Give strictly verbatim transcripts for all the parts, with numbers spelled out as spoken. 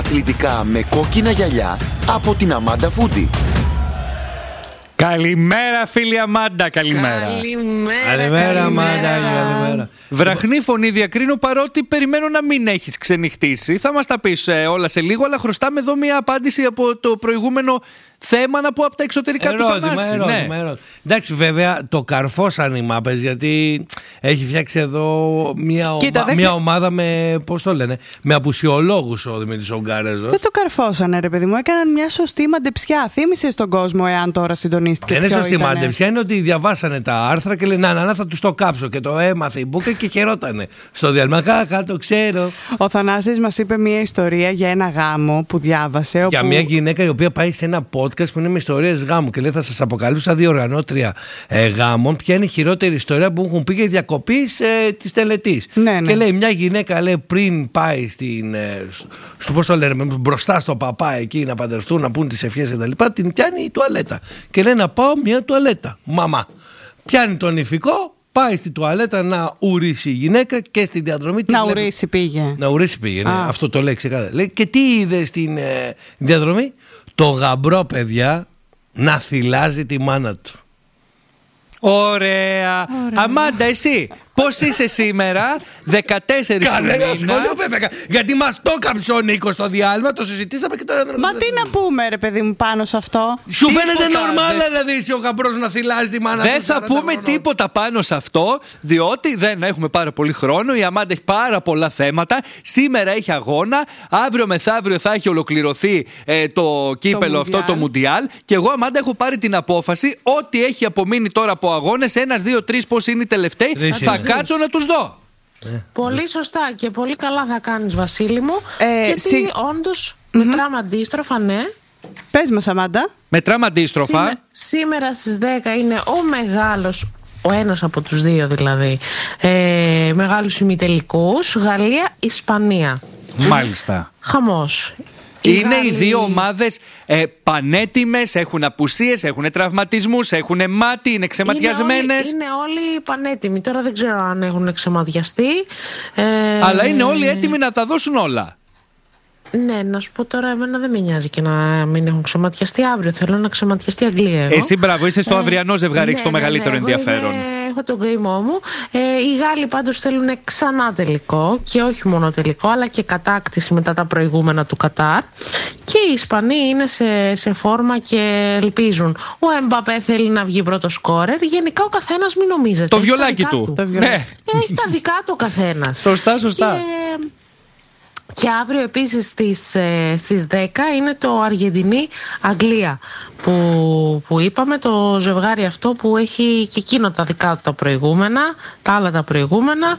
αθλητικά με κόκκινα γυαλιά από την Αμάντα Φούντι. Καλημέρα φίλη Αμάντα, καλημέρα. Καλημέρα, καλημέρα Αμάντα, καλημέρα. Βραχνή φωνή διακρίνω, παρότι περιμένω να μην έχεις ξενυχτήσει. Θα μας τα πεις ε, όλα σε λίγο, αλλά χρωστάμε εδώ μια απάντηση από το προηγούμενο θέμα, να πω, από τα εξωτερικά του Θανάση. Ερώτημα, Ναι. ερώτημα. Εντάξει, βέβαια το καρφώσαν οι μάπες, γιατί έχει φτιάξει εδώ μια, Κοίτα, ομα... δεν... μια ομάδα με, πώς το λένε, με απουσιολόγους ο Δημήτρης Ογκάρεζος. Δεν το καρφώσανε, ρε παιδί μου. Έκαναν μια σωστή μαντεψιά. Θύμισε στον κόσμο, εάν τώρα συντονίστηκε. Δεν είναι σωστή ήτανε. μάντεψια, είναι ότι διαβάσανε τα άρθρα και λένε να, να, θα τους το κάψω. Και το έμαθε η Μπούκα και χαιρότανε στο διάλειμμα. Χαχα, το ξέρω. Ο Θανάσης μας είπε μια ιστορία για ένα γάμο που διάβασε. Για όπου... μια γυναίκα η οποία πάει σε ένα podcast που είναι με ιστορίες γάμου και λέει: θα σας αποκαλύψω σαν διοργανώτρια ε, γάμων ποια είναι η χειρότερη ιστορία που έχουν πει για διακοπής ε, της τελετής. Ναι, ναι. Και λέει: μια γυναίκα, λέει, πριν πάει στην, ε, στο, πώς το λένε, μπροστά στο παπά εκεί να παντρευτούν, να πούν τις ευχές κτλ., την πιάνει η τουαλέτα. Και λέει: να πάω μια τουαλέτα. Μαμά. Πιάνει τον ηφικό. Πάει στη τουαλέτα να ουρήσει η γυναίκα και στην διαδρομή. Να ουρήσει πήγε. Να ουρήσει πήγε, ναι. Αυτό το λέει ξεκάθαρα. Λέει, και τι είδε στην ε, διαδρομή? Το γαμπρό, παιδιά, να θυλάζει τη μάνα του. Ωραία. Ωραία. Αμάντα, εσύ πώς είσαι σήμερα? δεκατέσσερις του Κανένα μήνα. σχόλιο, βέβαια. Γιατί μας το κάψε ο Νίκος στο διάλειμμα, το συζητήσαμε και τώρα δεν. Μα τι να πούμε, ρε παιδί μου, πάνω σε αυτό. Σου Τίποτα, φαίνεται νορμάλ δε... να δεις ο γαμπρός να θυλάζει τη μάνα του? Δεν θα πούμε χρονών. τίποτα πάνω σε αυτό, διότι δεν έχουμε πάρα πολύ χρόνο. Η Αμάντα έχει πάρα πολλά θέματα. Σήμερα έχει αγώνα. Αύριο μεθαύριο θα έχει ολοκληρωθεί ε, το κύπελο το αυτό, Mundial. το Μουντιάλ. Και εγώ, Αμάντα, έχω πάρει την απόφαση ό,τι έχει απομείνει τώρα από αγώνες, ένας, δύο, τρεις, πώς είναι οι τελευταίοι, Τρεις θα είναι. κάτσω να τους δω. Πολύ σωστά και πολύ καλά θα κάνεις, Βασίλη μου. Ε, γιατί σι- όντως μετράμε αντίστροφα, ναι. Πες μας, Αμάντα. Μετράμε αντίστροφα. Σήμε- σήμερα στις δέκα είναι ο μεγάλος, ο ένας από τους δύο δηλαδή, ε, μεγάλους ημιτελικούς, Γαλλία-Ισπανία. Μάλιστα. Χαμός. Είναι οι Γάλλοι- δύο ομάδες ε, πανέτοιμες, έχουν απουσίες, έχουν τραυματισμούς, έχουν μάτι, είναι ξεματιασμένες. Είναι όλοι, είναι όλοι πανέτοιμοι. Τώρα δεν ξέρω αν έχουν ξεματιαστεί. Ε, Αλλά είναι όλοι έτοιμοι να τα δώσουν όλα. Ναι, να σου πω τώρα, εμένα δεν με νοιάζει και να μην έχουν ξεματιαστεί αύριο. Θέλω να ξεματιαστεί η Αγγλία. Εγώ. Εσύ, μπράβο, είσαι στο Ε, αυριανό ζευγάρι, ναι, έχεις το ναι, μεγαλύτερο ναι, εγώ ενδιαφέρον. είμαι- έχω τον γκρίμο μου. Ε, οι Γάλλοι πάντως θέλουν ξανά τελικό και όχι μόνο τελικό, αλλά και κατάκτηση μετά τα προηγούμενα του Κατάρ. Και οι Ισπανοί είναι σε, σε φόρμα και ελπίζουν. Ο Εμπαπέ θέλει να βγει πρώτο σκόρερ. Γενικά ο καθένας, μην νομίζετε. Το έχει τα βιολάκι δικά του. Το βιολάκι. Ναι. Έχει τα δικά του ο καθένας. Σωστά, σωστά. Και, και αύριο επίσης στις, ε, στις δέκα είναι το Αργεντινή-Αγγλία που, που είπαμε, το ζευγάρι αυτό που έχει και εκείνο τα δικά του τα προηγούμενα, τα άλλα τα προηγούμενα.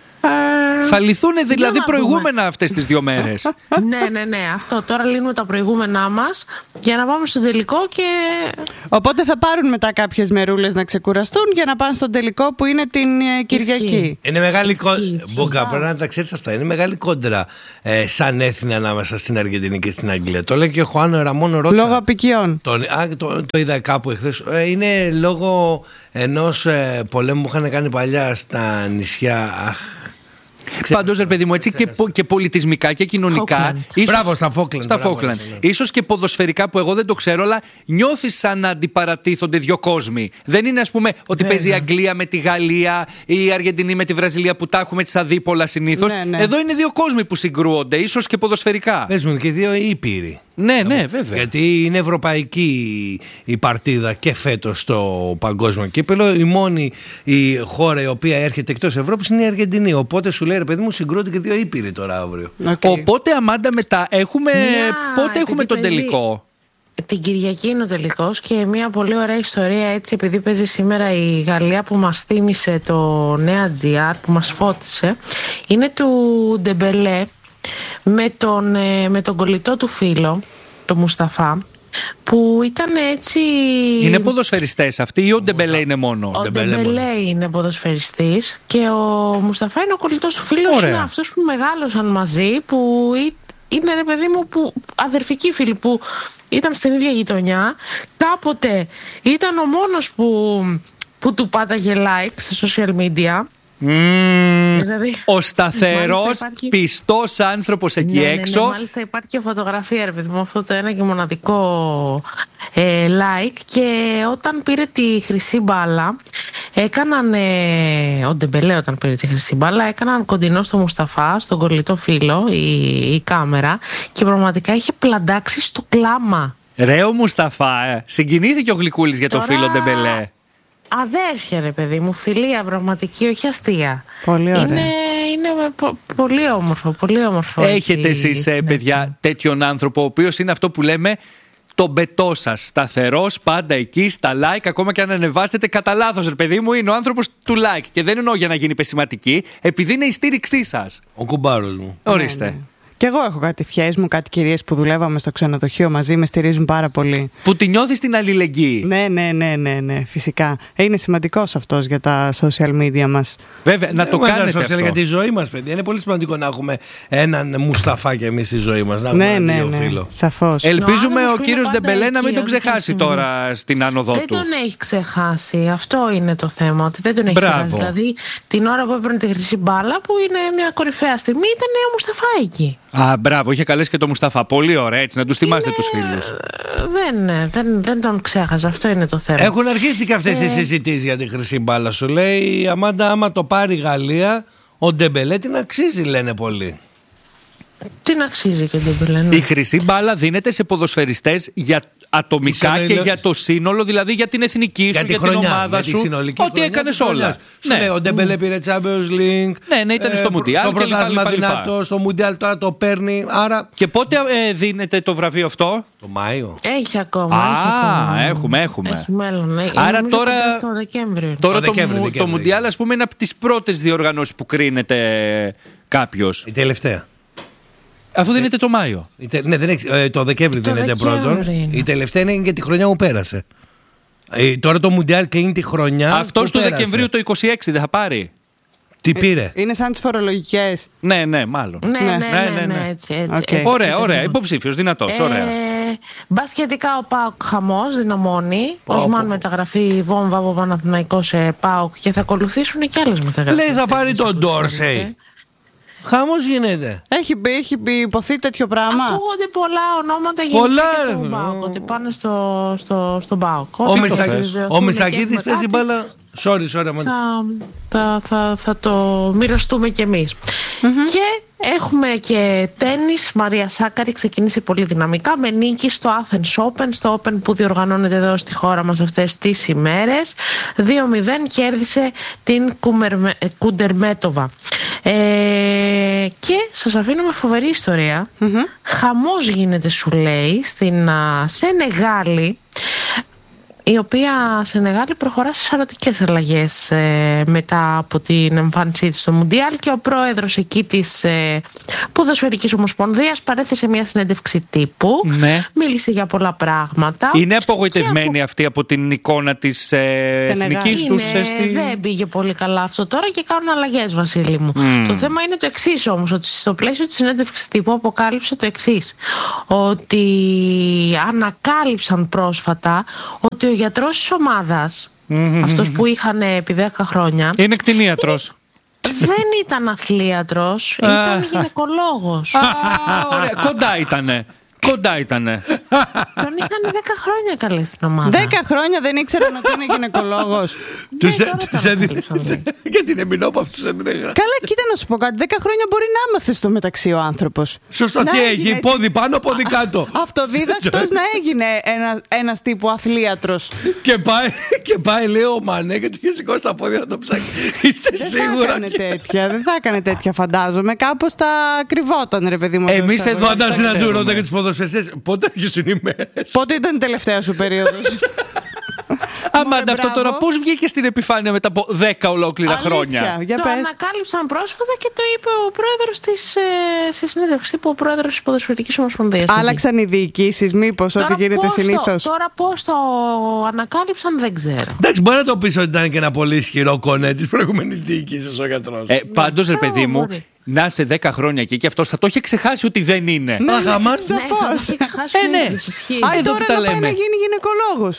Ε, Θα λυθούν δηλαδή να προηγούμενα αυτές τις δύο μέρες. ναι, ναι, ναι, αυτό. Τώρα λύνουμε τα προηγούμενά μας για να πάμε στο τελικό και... Οπότε θα πάρουν μετά κάποιες μερούλες να ξεκουραστούν για να πάνε στον τελικό που είναι την ε, Κυριακή. Ισχύει. Είναι μεγάλη Ισχύει, κόντρα. ισχύει. Μπούκα, πρέπει να τα ξέρεις αυτά. Είναι μεγάλη κόντρα ε, σαν έθνη ανάμεσα στην Αργεντινή και στην Αγγλία. Το λέει και ο Χουάνο Ραμόν Ρότα. Λόγω απικιών. Τον, α, το, το είδα κάπου εχθές. Ε, είναι λόγω ενός ε, πολέμου που είχαν κάνει παλιά στα νησιά. Αχ, Πάντως, ρε παιδί μου, έτσι και, πο- και πολιτισμικά και κοινωνικά. Falkland. ίσως- Μπράβο, στα Falkland, Στα μπράβο, Falkland. ναι. Ίσως και ποδοσφαιρικά που εγώ δεν το ξέρω, αλλά νιώθεις σαν να αντιπαρατίθονται δύο κόσμοι. Δεν είναι, ας πούμε, ότι Βέβαια. παίζει η Αγγλία με τη Γαλλία ή η Αργεντινή με τη Βραζιλία που τα έχουμε τις αδίπολα συνήθως. Ναι, ναι. Εδώ είναι δύο κόσμοι που συγκρούονται, ίσως και ποδοσφαιρικά. παίζουν και δύο ήπειροι. Ναι, ναι, βέβαια. Γιατί είναι ευρωπαϊκή η παρτίδα και φέτος στο παγκόσμιο κύπελο. Η μόνη η χώρα η οποία έρχεται εκτός Ευρώπης είναι η Αργεντινή. Οπότε σου λέει, ρε παιδί μου, συγκρούονται και δύο ήπειροι τώρα αύριο. Okay. Οπότε, Αμάντα, μετά έχουμε. Μια- Πότε έχουμε επειδή τον παίζει- τελικό? Την Κυριακή είναι ο τελικός και μια πολύ ωραία ιστορία, έτσι, επειδή παίζει σήμερα η Γαλλία που μας θύμισε το Νέα τζι αρ, που μας φώτισε, είναι του Ντεμπελέ με τον, ε, με τον κολλητό του φίλο, τον Μουσταφά, που ήταν έτσι... Είναι ποδοσφαιριστές αυτοί ή ο Ντεμπελέ είναι μόνο? Ο Ντεμπελέ Ντεμπελέ είναι ποδοσφαιριστής και ο Μουσταφά είναι ο κολλητός του φίλος. Ωραία. Είναι αυτός που μεγάλωσαν μαζί, που ή- είναι, ρε παιδί μου, που αδερφικοί φίλοι που ήταν στην ίδια γειτονιά. Κάποτε ήταν ο μόνος που, που του πάταγε like στα social media. Mm, δηλαδή, ο σταθερός, υπάρχει... πιστός άνθρωπος εκεί ναι, έξω. Ναι, ναι, μάλιστα υπάρχει και φωτογραφία, ρε παιδί μου, αυτό το ένα και μοναδικό ε, like. Και όταν πήρε τη χρυσή μπάλα, έκαναν. Ε, ο Ντεμπελέ, όταν πήρε τη χρυσή μπάλα, έκαναν κοντινό στο Μουσταφά, στον κολλητό φίλο, η, η κάμερα. Και πραγματικά είχε πλαντάξει στο κλάμα. Ρε ο Μουσταφά, ε. συγκινήθηκε ο Γλυκούλης για Τώρα... το φίλο Ντεμπελέ. Αδέρφια, ρε παιδί μου, φιλία πραγματική, όχι αστεία. Πολύ ωραία. Είναι, είναι πο, πολύ όμορφο, πολύ όμορφο. Έχετε εσείς, ε, παιδιά, τέτοιον άνθρωπο, ο οποίος είναι αυτό που λέμε το μπετό σας. Σταθερός, πάντα εκεί, στα like, ακόμα και αν ανεβάσετε κατά λάθος, ρε παιδί μου, είναι ο άνθρωπος του like. Και δεν εννοώ για να γίνει πεσηματική, επειδή είναι η στήριξή σας. Ο κουμπάρος μου. Ορίστε. Ναι, ναι. Κι εγώ έχω κάτι ευχές μου, κάτι κυρίες που δουλεύαμε στο ξενοδοχείο μαζί, με στηρίζουν πάρα πολύ. Που τη νιώθεις την αλληλεγγύη. Ναι, ναι, ναι, ναι, ναι, φυσικά. Είναι σημαντικός αυτός για τα social media μας. Βέβαια, να το Έχουμε κάνετε τα social αυτό. για τη ζωή μας, παιδιά. Είναι πολύ σημαντικό να έχουμε έναν Μουσταφά και εμείς στη ζωή μας. Να έχουμε Ναι, έναν ναι, δύο ναι, φίλο. σαφώς. Ελπίζουμε Ο ο άνθρωπος κύριος που είναι Ντεμπελέ πάντα να μην εκεί, τον όχι ξεχάσει κάτι τώρα στην άνοδό Δεν του. τον έχει ξεχάσει. Αυτό είναι το θέμα. Ότι δεν τον έχει Μπράβο. ξεχάσει. Δηλαδή, την ώρα που έπαιρνε τη χρυσή μπάλα, που είναι μια κορυφαία στιγμή, ήταν ο Μουσταφά εκεί. Α, μπράβο, είχε καλέσει και το Μουσταφά. Πολύ ωραία, έτσι, να τους θυμάστε Είναι- τους φίλους. Ε, Δεν, δεν, δεν τον ξέχασε. Αυτό είναι το θέμα. Έχουν αρχίσει και αυτές οι Ε. συζητήσεις για τη χρυσή μπάλα. Σου λέει η Αμάντα, άμα το πάρει η Γαλλία, ο Ντεμπελέ την αξίζει, λένε πολλοί. Τι αξίζει και τον Ντεμπελέ. Η χρυσή μπάλα δίνεται σε ποδοσφαιριστές για ατομικά Του και συνολ- για το σύνολο, δηλαδή για την εθνική σου, Για για, τη χρονιά, την ομάδα για τη σου. συνολική Ότι χρονιά έκανες της όλα. χρονιάς. Σου Ναι. λέει, ο Ντεμπελέ πήρε Champions League. Ναι, ναι, ήταν στο ε, Μουντιάλ Στο και λοιπά, πρωτάθλημα λοιπά, λοιπά. δυνατό, στο Μουντιάλ τώρα το παίρνει. Άρα. Και πότε ε, δίνεται το βραβείο αυτό? Το Μάιο. Έχει ακόμα. Α, έχει ακόμα. έχουμε, έχουμε. Έχει μέλλον. ναι. Άρα Νομίζω τώρα- κοντά στο Δεκέμβριο. Τώρα Το το, Δεκέμβρη, μου- Δεκέμβρη. το Μουντιάλ, ας πούμε, είναι από τις πρώτες διοργανώσεις που κρίνεται κάποιος. Η τελευταία. Αφού δίνεται το Μάιο. Η τε- Ναι, δεν έχει, ε, το Δεκέμβρη Το δίνεται Δεκέμβρη πρώτον. είναι. Η τελευταία είναι για τη χρονιά που πέρασε. Ε, τώρα το Μουντιάλ κλείνει τη χρονιά. Αυτός που του πέρασε. Δεκεμβρίου το είκοσι έξι δεν θα πάρει? Τι πήρε. Είναι σαν τις φορολογικές. Ναι, ναι, μάλλον. Ναι, ναι, ναι, Ναι, ναι, ναι, ναι. έτσι, έτσι, Οκ. έτσι, Ωραία, έτσι ωραία. ακριβώς. Υποψήφιος, δυνατός, Ε, ωραία. Μπασκετικά ο ΠΑΟΚ χαμός, δυναμώνει. Πω, Οσμάν πω. μεταγραφή βόμβα από Παναθηναϊκό σε ΠΑΟΚ και θα ακολουθήσουν και άλλες μεταγραφές. Λέει θα πάρει τον Έτσι, Ντόρσεϊ. Χάμος γίνεται. Έχει, πει- έχει πει- υποθεί τέτοιο πράγμα. Ακούγονται πολλά ονόματα Πολλά, γενικά ρε, για τον βρε. ΠΑΟΚ, ότι πάνε στο, στο, στον ΠΑΟΚ. Ο, Όταν Μισακ... το θες. επιβεβαιωθούν ο και Μισακίδης έχουμε παίζει κάτι, μπάλα. Sorry, sorry. αμάν- θα, θα, θα, θα το μοιραστούμε κι εμείς. Και έχουμε και τένις. Μαρία Σάκαρη ξεκίνησε πολύ δυναμικά με νίκη στο Athens Open, στο Open που διοργανώνεται εδώ στη χώρα μας αυτές τις ημέρες. δύο μηδέν κέρδισε την Κουμερμε- Κουντερμέτοβα. Ε, και σας αφήνω με φοβερή ιστορία. Χαμός γίνεται, σου λέει, στην α, Σενεγάλη, η οποία Σενεγάλη προχωρά σε σαρωτικές αλλαγές ε, μετά από την εμφάνισή της στο Μουντιάλ, και ο πρόεδρος εκεί της ε, Ποδοσφαιρικής Ομοσπονδίας παρέθεσε μια συνέντευξη τύπου. Ναι. Μίλησε για πολλά πράγματα. Είναι απογοητευμένη αυτή από την εικόνα της ε, Σενεγάλη. εθνικής Είναι, τους. ε, στη... Δεν πήγε πολύ καλά αυτό τώρα και κάνουν αλλαγές, Βασίλη μου. Το θέμα είναι το εξής όμως, ότι στο πλαίσιο της συνέντευξης τύπου αποκάλυψε το εξής, ότι ανακάλυψαν πρόσφατα ότι ο γιατρός της ομάδας, αυτός που είχαν επί δέκα χρόνια, Είναι κτηνίατρος. δεν ήταν αθλίατρος, ήταν γυναικολόγος. Α, ωραία. Κοντά ήτανε. Κοντά ήτανε. Τον είχαν δέκα χρόνια καλέσει στην ομάδα. Δέκα χρόνια δεν ήξεραν ότι είναι γυναικολόγος. Τους τώρα το τους ανακαλύψαν, έδινε. Για την εμεινόπαυση τους έδινε. Καλά, κοίτα να σου πω κάτι. Δέκα χρόνια μπορεί να άμαθε στο μεταξύ ο άνθρωπος. Σωστό, Να τι έγινε έγινε, έτσι. πόδι πάνω, πόδι κάτω. Αυτοδίδακτος να έγινε ένα, ένας τύπου αθλίατρος. Και πάει, και πάει, λέει ο Μανέ, και του είχε σηκώσει τα πόδια να το ψάξει. Είστε Δεν θα σίγουρα. έκανε τέτοια, δεν θα έκανε τέτοια, φαντάζομαι. Κάπως τα κρυβόταν, ρε παιδί μου. Εμείς εντός εδώ εισαγωγικών. Φαντάζει να του ξέρουμε. ρωτά και του ποδοσφαιριστές πότε αρχίσουν οι μέρες. Πότε ήταν η τελευταία σου περίοδος? Αμάντα, αυτό μπράβο. τώρα πώς βγήκε στην επιφάνεια μετά από δέκα ολόκληρα Αλήθεια, χρόνια? για Το πες. ανακάλυψαν πρόσφατα και το είπε ο πρόεδρος της, ε, στη συνέντευξη τύπου, ο πρόεδρος της Ποδοσφαιρικής Ομοσπονδίας. Άλλαξαν οι διοικήσεις, μήπως, ό,τι γίνεται πώς το- συνήθως? Τώρα πώς το ανακάλυψαν δεν ξέρω. Εντάξει, μπορεί να το πει ότι ήταν και ένα πολύ ισχυρό κονέ τη προηγούμενη διοίκηση ο γιατρό. Ε, πάντως, ρε ξέρω, παιδί μου, μπορεί. να είσαι δέκα χρόνια εκεί και αυτός θα το είχε ξεχάσει ότι δεν είναι. Ναι, Αχαμάν. ναι, Ναι, θα το σαφώς. έχει ξεχάσει Ε, ναι. ο ίδιος, ισχύει. Α, εδώ τώρα που τα να πάει λέμε. να γίνει γυναικολόγος.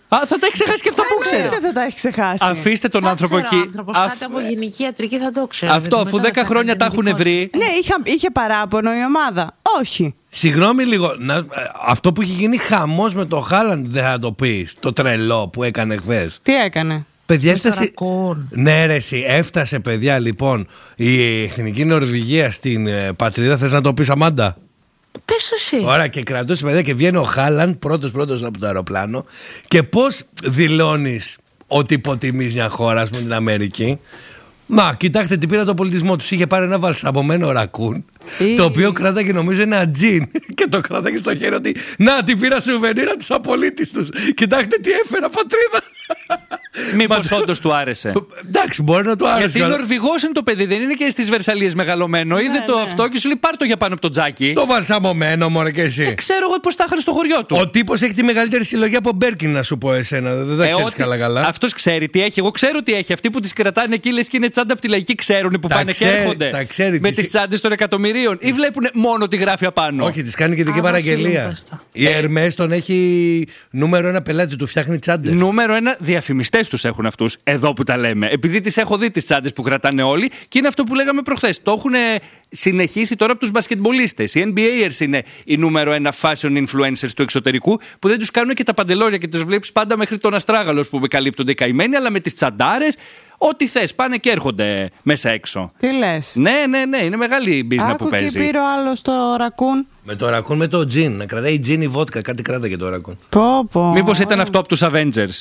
Α, θα τα έχει ξεχάσει και αυτό που ξέρει. Δεν θα τα έχει ξεχάσει. Αφήστε τον Θα άνθρωπο ξέρω, εκεί. άνθρωπος, Αφ- κάτι από γενική ιατρική θα το ξέρω. Αυτό, γιατί αφού μετά δέκα θα χρόνια τα κάνει έχουν βρει. Ναι, είχε, είχε παράπονο η ομάδα. Όχι. Συγγνώμη λίγο, να, αυτό που έχει γίνει χαμός με το Χάλαντ δεν θα το πεις, το τρελό που έκανε χθες. Τι έκανε? Παιδιά, Με το έφτασε. ρακούν. Ναι, ρε, εσύ, έφτασε, παιδιά, λοιπόν, η εθνική Νορβηγία στην ε, πατρίδα. Θες να το πεις, Αμάντα? Πες το εσύ. Ωραία, και κρατούσε, παιδιά, και βγαίνει ο Χάλαντ πρώτος πρώτος από το αεροπλάνο. Και πώς δηλώνεις ότι υποτιμείς μια χώρα, ας πούμε, την Αμερική? Μα, κοιτάξτε τι πήρα το πολιτισμό του. Είχε πάρει ένα βαλσαμωμένο ρακούν, Ή... το οποίο κράταγε νομίζω ένα τζιν. Και το κράταγε στο χέρι ότι να, τι πήρα σουβενίρα τους απολύτες τους. Κοιτάξτε τι έφερα, πατρίδα. Μήπως όντως του άρεσε? Εντάξει, μπορεί να του άρεσε. Γιατί αλλά- Νορβηγός είναι το παιδί, δεν είναι και στις Βερσαλίες μεγαλωμένο. Είδε το ναι. αυτό και σου λέει πάρ' το για πάνω από το τζάκι. Το βαλσαμωμένο, μωρέ, και εσύ. Ε, ξέρω εγώ πώς τα είχαν στο χωριό του. Ο τύπος έχει τη μεγαλύτερη συλλογή από Μπέρκιν, να σου πω εσένα. Δεν τα Ε, ξέρεις ότι- καλά-καλά. Αυτός ξέρει τι έχει. Εγώ ξέρω τι έχει. Αυτοί που τις κρατάνε εκεί λες και είναι τσάντα από τη λαϊκή ξέρουν που Τα πάνε ξέρει- και έρχονται. τα ξέρει με τις- τις τσάντες των εκατομμυρίων. Ή βλέπουν μόνο τη γράφει απάνω. Όχι, τη κάνει και δική Α, παραγγελία. Βασίλη, πες τα. Η Ερμές τον έχει νούμερο ένα πελάτη, του φτιάχνει τσάντες. Νούμερο ένα, διαφημιστές τους έχουν αυτούς. Εδώ που τα λέμε. Επειδή τις έχω δει τις τσάντες που κρατάνε όλοι και είναι αυτό που λέγαμε προχθές. Το έχουν συνεχίσει τώρα από τους μπασκετμπολίστες. Οι N B Aers είναι οι νούμερο ένα fashion influencers του εξωτερικού που δεν τους κάνουν και τα παντελόνια και τους βλέπεις πάντα μέχρι τον αστράγαλο που καλύπτονται οι καημένοι, αλλά με τις τσαντάρες. Ό,τι θες, πάνε και έρχονται μέσα έξω. Τι λες? Ναι, ναι, ναι, είναι μεγάλη η μπίζνα που Άκου και παίζει. πήρε ο άλλος το ρακούν. Με το ρακούν με το τζιν. Να κρατάει τζιν ή βότκα. Κάτι κράταγε το ρακούν. Πω πω. Μήπως ήταν αυτό από τους Avengers?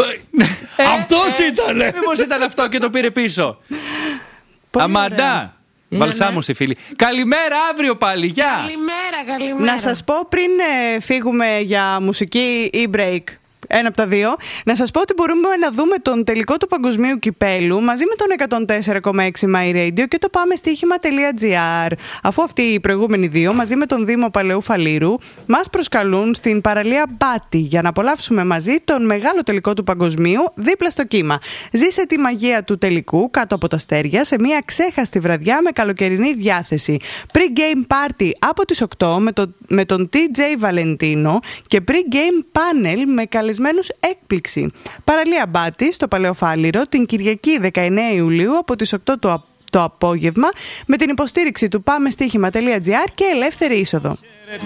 Αυτός ήτανε! Μήπως ήταν αυτό και το πήρε πίσω. Πολύ Αμαντά. ωραία. Ναι, Βαλσάμος η φίλη. Καλημέρα, αύριο πάλι. Γεια. Καλημέρα, καλημέρα. Να σας πω πριν ε, φύγουμε για μουσική ή break, ένα από τα δύο, να σας πω ότι μπορούμε να δούμε τον τελικό του παγκοσμίου κυπέλου μαζί με τον εκατόν τέσσερα κόμμα έξι My Radio και το πάμε στοίχημα.gr. Αφού αυτοί οι προηγούμενοι δύο μαζί με τον Δήμο Παλαιού Φαλήρου μας προσκαλούν στην παραλία Μπάτη για να απολαύσουμε μαζί τον μεγάλο τελικό του παγκοσμίου δίπλα στο κύμα. Ζήσε τη μαγεία του τελικού κάτω από τα αστέρια σε μια ξέχαστη βραδιά με καλοκαιρινή διάθεση. Pre-game party από τις οκτώ με, το, με τον τι τζέι Βαλεντίνο και pre-game panel με καλεσμένους έκπληξη. Παραλία Μπάτη στο Παλαιό Φάληρο την Κυριακή δεκαεννέα Ιουλίου από τις οκτώ το, το απόγευμα με την υποστήριξη του πάμε στοίχημα.gr και ελεύθερη είσοδο.